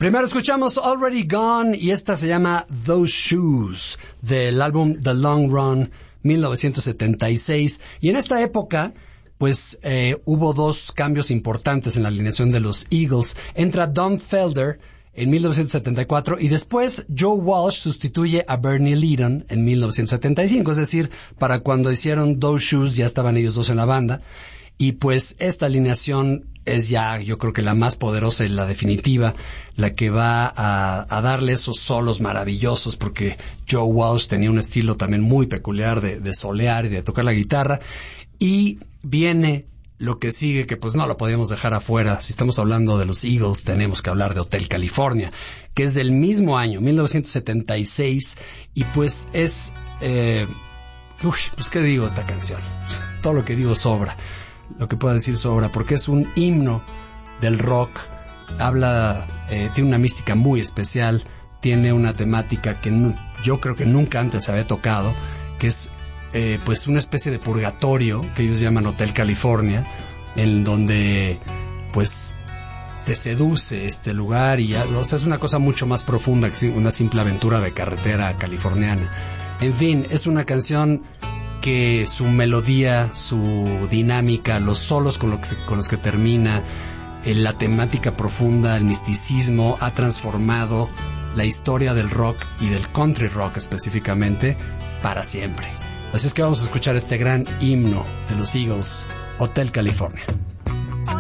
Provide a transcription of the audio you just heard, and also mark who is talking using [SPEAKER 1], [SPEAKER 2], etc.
[SPEAKER 1] Primero escuchamos Already Gone y esta se llama Those Shoes del álbum The Long Run 1976. Y en esta época, pues hubo dos cambios importantes en la alineación de los Eagles. Entra Don Felder en 1974 y después Joe Walsh sustituye a Bernie Leadon en 1975. Es decir, para cuando hicieron Those Shoes ya estaban ellos dos en la banda. Y pues esta alineación es ya, yo creo que la más poderosa y la definitiva, la que va a darle esos solos maravillosos, porque Joe Walsh tenía un estilo también muy peculiar de solear y de tocar la guitarra. Y viene lo que sigue, que pues no lo podíamos dejar afuera. Si estamos hablando de los Eagles, tenemos que hablar de Hotel California, que es del mismo año, 1976, y pues es... pues qué digo esta canción. Todo lo que digo sobra. Lo que puedo decir sobra, porque es un himno del rock. Habla, tiene una mística muy especial, tiene una temática que yo creo que nunca antes se había tocado, que es pues una especie de purgatorio que ellos llaman Hotel California, en donde pues te seduce este lugar y o sea, es una cosa mucho más profunda que una simple aventura de carretera californiana. En fin, es una canción que su melodía, su dinámica, los solos con los que termina, la temática profunda, el misticismo, ha transformado la historia del rock y del country rock específicamente para siempre. Así es que vamos a escuchar este gran himno de los Eagles, Hotel California.